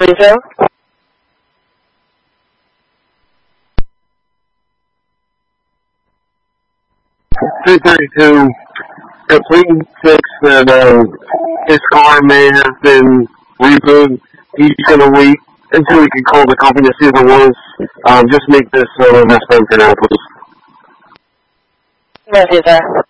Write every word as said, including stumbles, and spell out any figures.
Zero. three thirty-two, complete fix that uh, his car may have been rebooted. He's going to wait until we can call the company to see if it was. Um, just make this uh, less fun for now, please. Will do, sir.